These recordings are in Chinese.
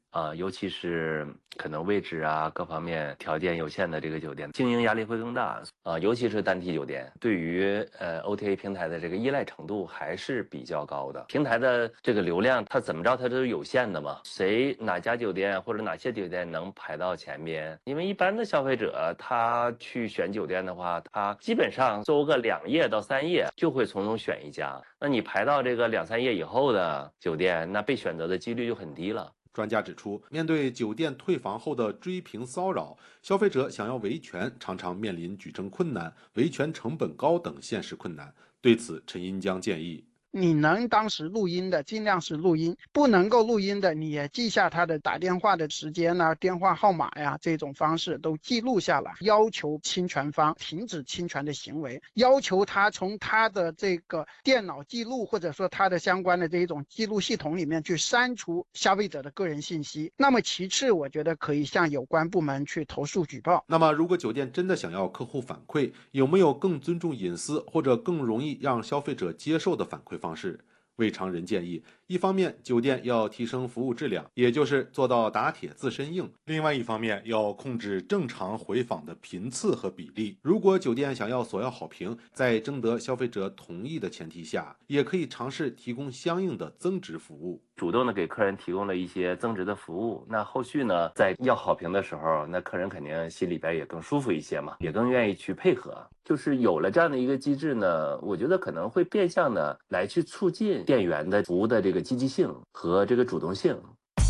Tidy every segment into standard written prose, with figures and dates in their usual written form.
尤其是可能位置啊各方面条件有限的这个酒店，经营压力会更大尤其是单体酒店，对于OTA 平台的这个依赖程度还是比较高的。平台的这个流量，它怎么着它都是有限的嘛，哪家酒店或者哪些酒店能排到前边？因为一般的消费者他去选酒店的话，他基本上搜个2页到3页就会从中选一家。那你排到这个2、3页以后的酒店，那被选择的几率就很低了。 专家指出，面对酒店退房后的追评骚扰，消费者想要维权，常常面临举证困难、维权成本高等现实困难。对此，陈银江建议， 你能当时录音的尽量是录音，不能够录音的你也记下他的打电话的时间啊、电话号码呀，这种方式都记录下来，要求侵权方停止侵权的行为，要求他从他的这个电脑记录或者说他的相关的这种记录系统里面去删除消费者的个人信息。那么其次，我觉得可以向有关部门去投诉举报。 那么如果酒店真的想要客户反馈，有没有更尊重隐私或者更容易让消费者接受的反馈方式？魏常仁建议，一方面酒店要提升服务质量，也就是做到打铁自身硬；另外一方面要控制正常回访的频次和比例。如果酒店想要索要好评，在征得消费者同意的前提下，也可以尝试提供相应的增值服务， 主动的给客人提供了一些增值的服务。那后续呢，在要好评的时候，那客人肯定心里边也更舒服一些嘛，也更愿意去配合。就是有了这样的一个机制呢，我觉得可能会变相的来去促进店员的服务的这个积极性和这个主动性。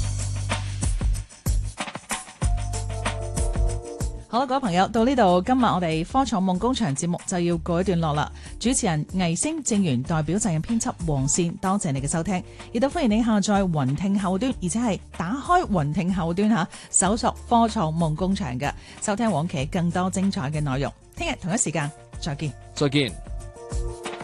好啦，各位朋友，到呢度今日我哋科創夢工場節目就要告一段落啦。主持人魏星、正源，代表責任編輯黃線，多謝你嘅收聽，亦都歡迎你下載雲聽後端，而且係打開雲聽後端嚇，搜索科創夢工場嘅，收聽往期更多精彩嘅內容。聽日同一時間再見。 再見。